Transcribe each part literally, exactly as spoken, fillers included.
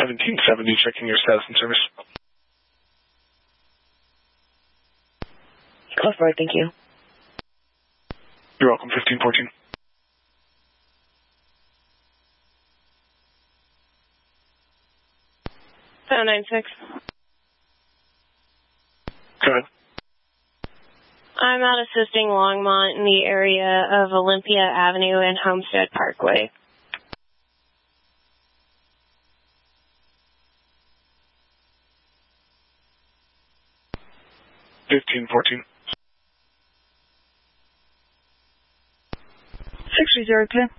seventeen seventy, checking your status and service. Close by, thank you. You're welcome, fifteen fourteen. seven nine six. Go ahead. I'm out assisting Longmont in the area of Olympia Avenue and Homestead Parkway. fifteen fourteen. six three zero, clear.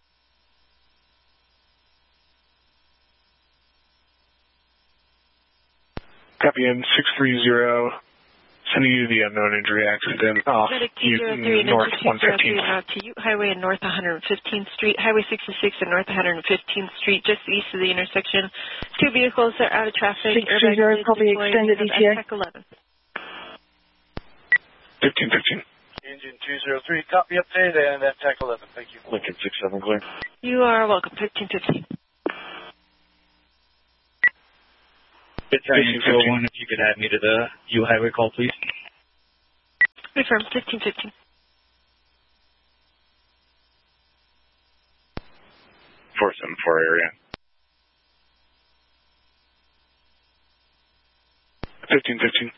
Copy in six three zero. Sending you the unknown injury accident off North one fifteenth. To Ute Highway and North one hundred fifteenth Street, Highway sixty-six and North one hundred fifteenth Street, just east of the intersection. Two vehicles are out of traffic. six three zero, probably extended E T A. eleven. fifteen fifteen. Engine two zero three, copy update, and F TAC eleven. Thank you. Lincoln six seven, clear. You are welcome, fifteen fifteen. fifteen one, if you could add me to the U Highway call, please. Confirm, fifteen fifteen. four seven four area. fifteen fifteen.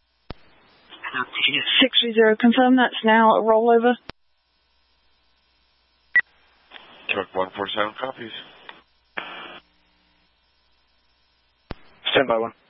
six three zero, confirm that's now a rollover. Truck one four seven, copies. Stand by one.